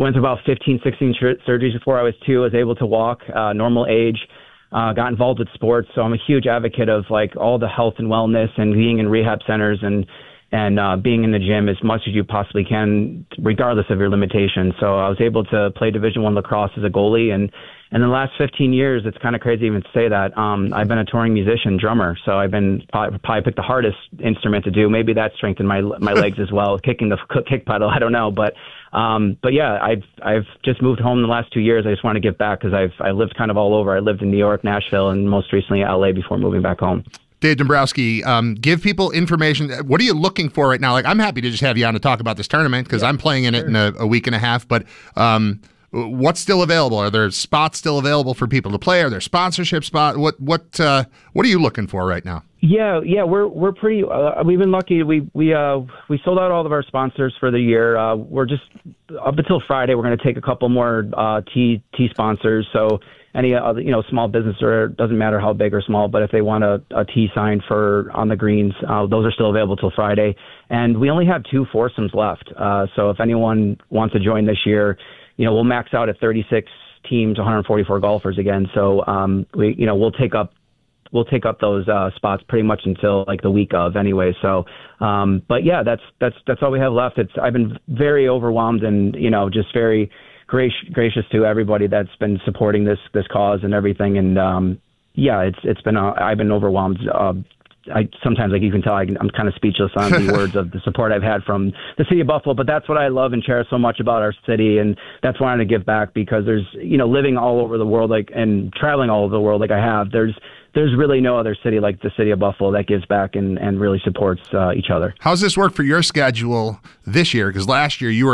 went through about 15, 16 surgeries before I was 2. I was able to walk, normal age. Got involved with sports, so I'm a huge advocate of like all the health and wellness and being in rehab centers and being in the gym as much as you possibly can, regardless of your limitations. So I was able to play Division I lacrosse as a goalie, and in the last 15 years, it's kind of crazy even to say that, I've been a touring musician, drummer. So I've been probably picked the hardest instrument to do. Maybe that strengthened my legs as well, kicking the kick pedal. I don't know, but yeah, I've just moved home in the last 2 years. I just want to give back because I lived kind of all over. I lived in New York, Nashville, and most recently LA before moving back home. Dave Dombrowski, give people information. What are you looking for right now? Like, I'm happy to just have you on to talk about this tournament because I'm playing in it in a week and a half, but what's still available? Are there spots still available for people to play? Are there sponsorship spots? What are you looking for right now? Yeah, we're pretty. We've been lucky. We sold out all of our sponsors for the year. We're just up until Friday. We're going to take a couple more tee sponsors. So any other small business, or doesn't matter how big or small, but if they want a tee sign for on the greens, those are still available till Friday. And we only have 2 foursomes left. So if anyone wants to join this year, we'll max out at 36 teams, 144 golfers again. So we'll take up those spots pretty much until like the week of anyway. So, but yeah, that's all we have left. I've been very overwhelmed and, just very gracious to everybody that's been supporting this cause and everything. And, yeah, it's been, I've been overwhelmed. Sometimes, like you can tell, I'm kind of speechless on the words of the support I've had from the city of Buffalo, but that's what I love and cherish so much about our city. And that's why I want to give back because there's, living all over the world, and traveling all over the world, like I have, there's really no other city like the city of Buffalo that gives back and really supports each other. How's this work for your schedule this year? Because last year you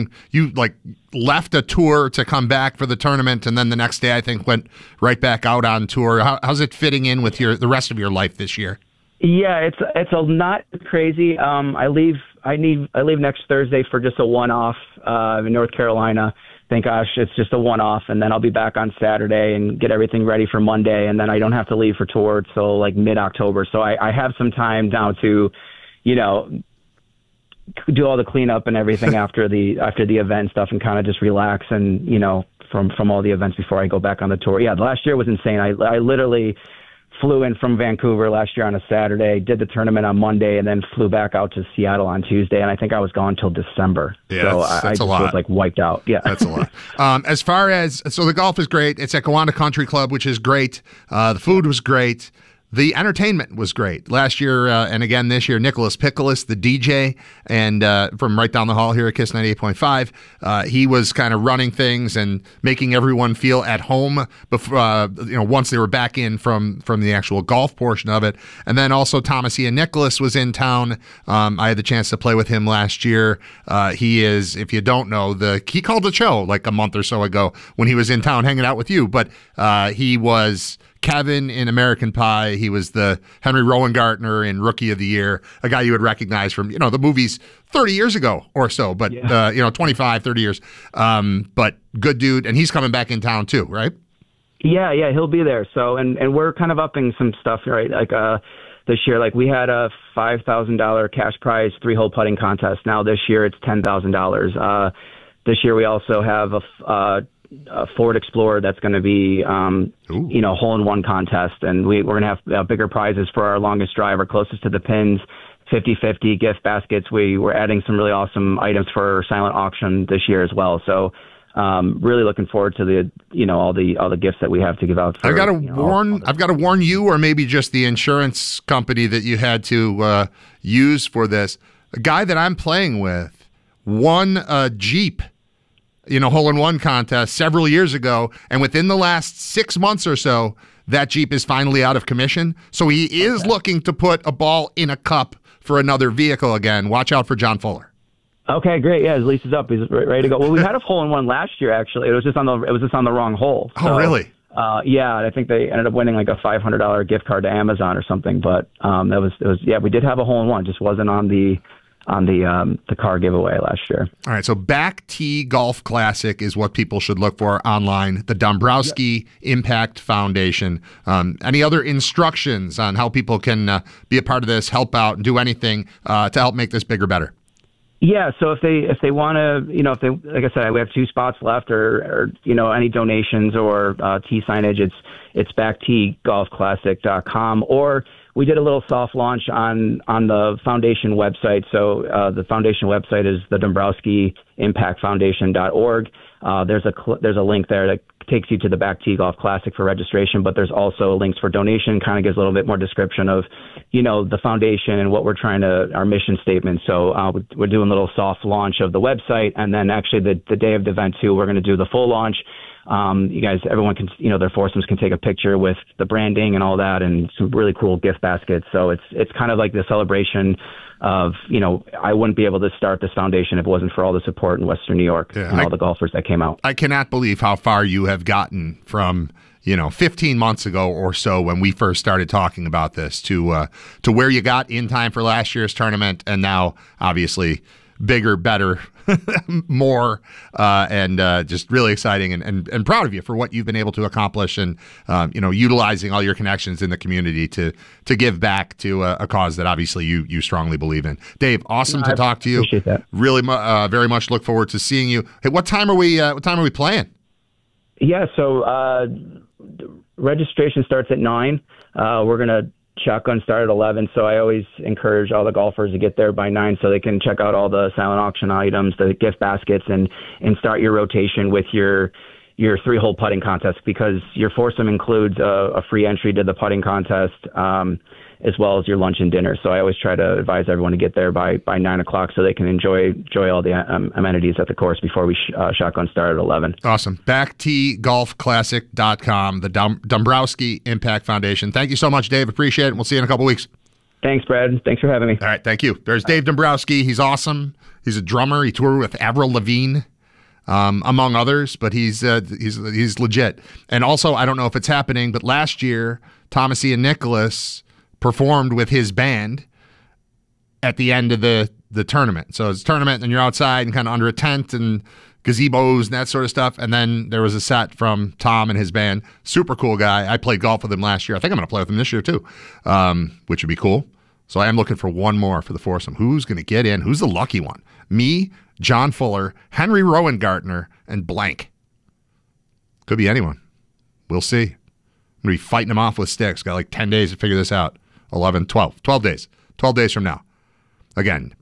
left a tour to come back for the tournament, and then the next day I think went right back out on tour. How's it fitting in with the rest of your life this year? Yeah, it's a not crazy. I leave next Thursday for just a one-off in North Carolina. Thank gosh, it's just a one-off, and then I'll be back on Saturday and get everything ready for Monday, and then I don't have to leave for tour till like mid-October. So I have some time now to, do all the cleanup and everything after the event stuff, and kind of just relax and from all the events before I go back on the tour. Yeah, last year was insane. I literally flew in from Vancouver last year on a Saturday, did the tournament on Monday, and then flew back out to Seattle on Tuesday. And I think I was gone till December. Yeah, so that's I just was like wiped out. Yeah, that's a lot. As far as the golf is great. It's at Gowanda Country Club, which is great. The food was great. The entertainment was great last year, and again this year. Nicholas Pickles, the DJ, and from right down the hall here at Kiss 98.5, he was kind of running things and making everyone feel at home before, once they were back in from the actual golf portion of it. And then also Thomas Ian Nicholas was in town. I had the chance to play with him last year. He is, if you don't know, he called the show like a month or so ago when he was in town hanging out with you, but he was Kevin in American Pie. He was the Henry Rowengartner in Rookie of the Year, a guy you would recognize from, the movies 30 years ago or so, but, 25, 30 years. But good dude. And he's coming back in town too, right? Yeah, he'll be there. So, and we're kind of upping some stuff, right? Like, this year, like we had a $5,000 cash prize 3-hole putting contest. Now this year it's $10,000. This year we also have a Ford Explorer that's going to be, hole-in-one contest. And we're going to have bigger prizes for our longest drive, our closest to the pins, 50-50 gift baskets. We're adding some really awesome items for silent auction this year as well. So really looking forward to the, all the gifts that we have to give out. I've got to warn you, or maybe just the insurance company that you had to use for this. A guy that I'm playing with won a Jeep, hole-in-one contest several years ago, and within the last 6 months or so, that Jeep is finally out of commission. So he is looking to put a ball in a cup for another vehicle again. Watch out for John Fuller. Okay, great. Yeah, his lease is up. He's ready to go. Well, we had a hole-in-one last year, actually. It was just on the wrong hole. Oh, really? Yeah, I think they ended up winning like a $500 gift card to Amazon or something. But we did have a hole-in-one. Just wasn't on the car giveaway last year. All right, so Back Tee Golf Classic is what people should look for online. The Dombrowski Impact Foundation. Any other instructions on how people can be a part of this, help out, and do anything to help make this bigger, better? Yeah, so if they want to, if they, like I said, we have 2 spots left, or any donations or tee signage, it's backteegolfclassic.com, or we did a little soft launch on the foundation website. So the foundation website is the DombrowskiImpactFoundation.org. There's a link there that takes you to the Back Tee Golf Classic for registration, but there's also links for donation, kind of gives a little bit more description of, the foundation and what we're our mission statement. So we're doing a little soft launch of the website, and then actually the day of the event too, we're going to do the full launch. You guys, everyone can, their foursomes can take a picture with the branding and all that, and some really cool gift baskets. So it's kind of like the celebration of, I wouldn't be able to start this foundation if it wasn't for all the support in Western New York and all the golfers that came out. I cannot believe how far you have gotten from, 15 months ago or so when we first started talking about this to where you got in time for last year's tournament, and now obviously bigger, better, more, and just really exciting and proud of you for what you've been able to accomplish, and utilizing all your connections in the community to give back to a cause that obviously you strongly believe in. Dave, awesome to talk to you. Appreciate that. Really, very much look forward to seeing you. Hey, what time are we playing? Yeah, so registration starts at 9. We're gonna shotgun start at 11, so I always encourage all the golfers to get there by 9 so they can check out all the silent auction items, the gift baskets, and start your rotation with your 3-hole putting contest, because your foursome includes a free entry to the putting contest, as well as your lunch and dinner. So I always try to advise everyone to get there by 9 o'clock so they can enjoy all the amenities at the course before we shotgun start at 11. Awesome. BackTeeGolfClassic.com, the Dombrowski Impact Foundation. Thank you so much, Dave. Appreciate it. We'll see you in a couple weeks. Thanks, Brad. Thanks for having me. All right, thank you. There's Dave Dombrowski. He's awesome. He's a drummer. He toured with Avril Lavigne, among others, but he's legit. And also, I don't know if it's happening, but last year, Thomas Ian Nicholas performed with his band at the end of the tournament. So it's a tournament, and you're outside and kind of under a tent and gazebos and that sort of stuff. And then there was a set from Tom and his band. Super cool guy. I played golf with him last year. I think I'm going to play with him this year too, which would be cool. So I am looking for one more for the foursome. Who's going to get in? Who's the lucky one? Me, John Fuller, Henry Rowengartner, and blank. Could be anyone. We'll see. I'm going to be fighting them off with sticks. Got like 10 days to figure this out. 11, 12 days. 12 days from now. Again,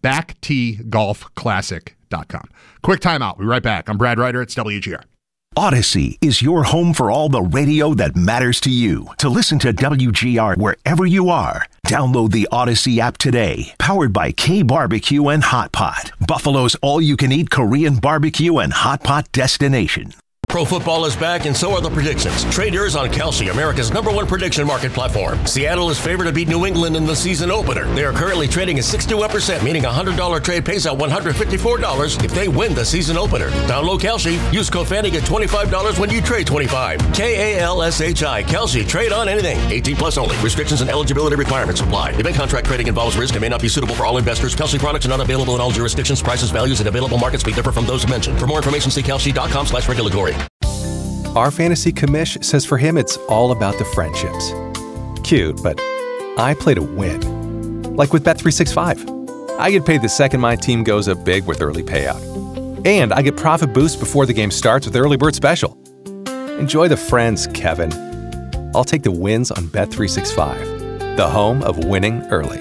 BackTeeGolfClassic.com. Quick timeout. We'll be right back. I'm Brad Ryder. It's WGR. Odyssey is your home for all the radio that matters to you. To listen to WGR wherever you are, download the Odyssey app today. Powered by K Barbecue and Hot Pot, Buffalo's all-you-can-eat Korean barbecue and hot pot destination. Pro football is back, and so are the predictions. Trade yours on Kalshi, America's #1 prediction market platform. Seattle is favored to beat New England in the season opener. They are currently trading at 61%, meaning a $100 trade pays out $154 if they win the season opener. Download Kalshi. Use code FANNY, get $25 when you trade $25. KALSHI. Kalshi. Trade on anything. 18 plus only. Restrictions and eligibility requirements apply. Event contract trading involves risk and may not be suitable for all investors. Kalshi products are not available in all jurisdictions. Prices, values, and available markets may differ from those mentioned. For more information, see kalshi.com/regulatory. Our fantasy commish says for him it's all about the friendships. Cute, but I play to win. Like with Bet365. I get paid the second my team goes up big with early payout. And I get profit boost before the game starts with Early Bird Special. Enjoy the friends, Kevin. I'll take the wins on Bet365, the home of winning early.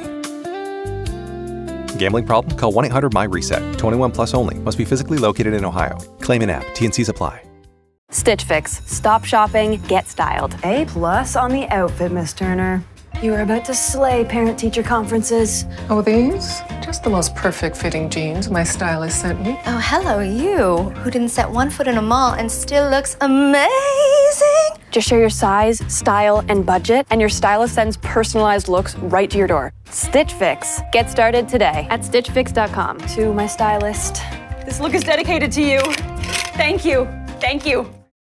Gambling problem? Call 1-800-MY-RESET. 21 plus only. Must be physically located in Ohio. Claim in app. T&Cs apply. Stitch Fix. Stop shopping, get styled. A+ on the outfit, Miss Turner. You are about to slay parent-teacher conferences. Oh, these? Just the most perfect fitting jeans my stylist sent me. Oh, hello, you, who didn't set one foot in a mall and still looks amazing. Just share your size, style, and budget, and your stylist sends personalized looks right to your door. Stitch Fix. Get started today at StitchFix.com. To my stylist. This look is dedicated to you. Thank you. Thank you.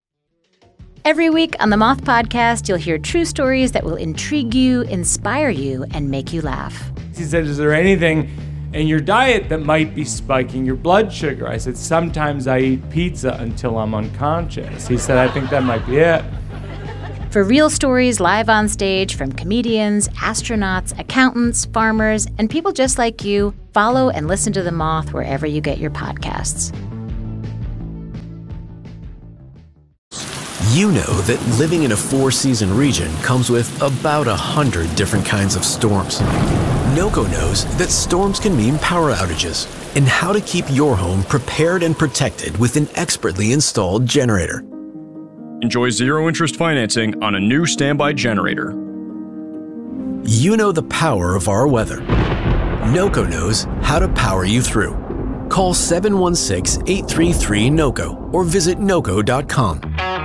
Every week on the Moth Podcast, you'll hear true stories that will intrigue you, inspire you, and make you laugh. He said, is there anything in your diet that might be spiking your blood sugar? I said, sometimes I eat pizza until I'm unconscious. He said, I think that might be it. For real stories live on stage from comedians, astronauts, accountants, farmers, and people just like you, follow and listen to The Moth wherever you get your podcasts. You know that living in a 4-season region comes with about 100 different kinds of storms. NOCO knows that storms can mean power outages and how to keep your home prepared and protected with an expertly installed generator. Enjoy zero-interest financing on a new standby generator. You know the power of our weather. NOCO knows how to power you through. Call 716-833-NOCO or visit NOCO.com.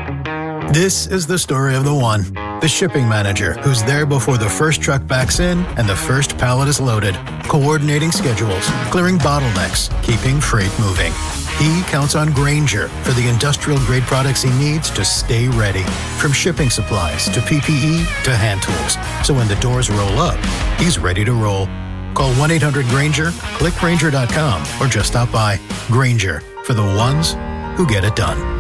This is the story of the one, the shipping manager who's there before the first truck backs in and the first pallet is loaded, coordinating schedules, clearing bottlenecks, keeping freight moving. He counts on Grainger for the industrial-grade products he needs to stay ready, from shipping supplies to PPE to hand tools. So when the doors roll up, he's ready to roll. Call 1-800-GRAINGER, click Grainger.com, or just stop by. Grainger, for the ones who get it done.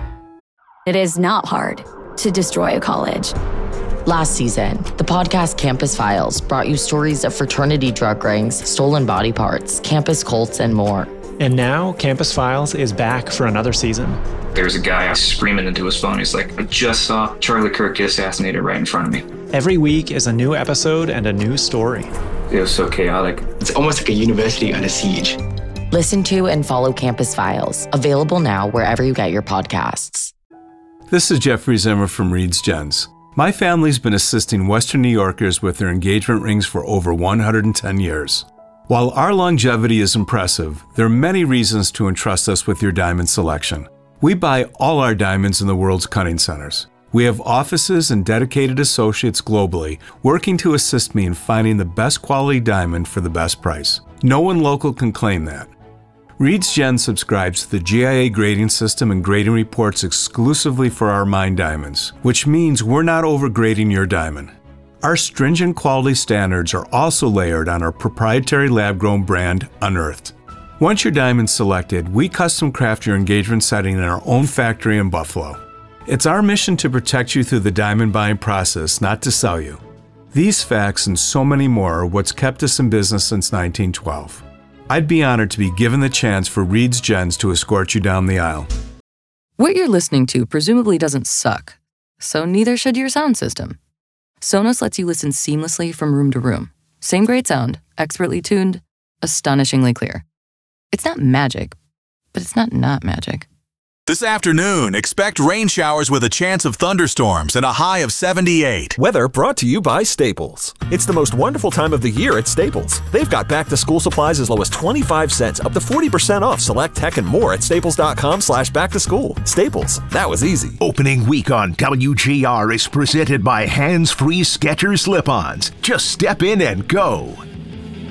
It is not hard to destroy a college. Last season, the podcast Campus Files brought you stories of fraternity drug rings, stolen body parts, campus cults, and more. And now, Campus Files is back for another season. There's a guy screaming into his phone. He's like, I just saw Charlie Kirk get assassinated right in front of me. Every week is a new episode and a new story. It was so chaotic. It's almost like a university under siege. Listen to and follow Campus Files, available now wherever you get your podcasts. This is Jeffrey Zimmer from Reed's Gents. My family's been assisting Western New Yorkers with their engagement rings for over 110 years. While our longevity is impressive, there are many reasons to entrust us with your diamond selection. We buy all our diamonds in the world's cutting centers. We have offices and dedicated associates globally working to assist me in finding the best quality diamond for the best price. No one local can claim that. Reed's Gen subscribes to the GIA grading system and grading reports exclusively for our mine diamonds, which means we're not overgrading your diamond. Our stringent quality standards are also layered on our proprietary lab-grown brand, Unearthed. Once your diamond's selected, we custom craft your engagement setting in our own factory in Buffalo. It's our mission to protect you through the diamond buying process, not to sell you. These facts and so many more are what's kept us in business since 1912. I'd be honored to be given the chance for Reed's Gens to escort you down the aisle. What you're listening to presumably doesn't suck, so neither should your sound system. Sonos lets you listen seamlessly from room to room. Same great sound, expertly tuned, astonishingly clear. It's not magic, but it's not magic. This afternoon, expect rain showers with a chance of thunderstorms and a high of 78. Weather brought to you by Staples. It's the most wonderful time of the year at Staples. They've got back-to-school supplies as low as 25 cents, up to 40% off select tech and more at staples.com/back-to-school. Staples, that was easy. Opening week on WGR is presented by Hands-Free Skechers Slip-Ons. Just step in and go.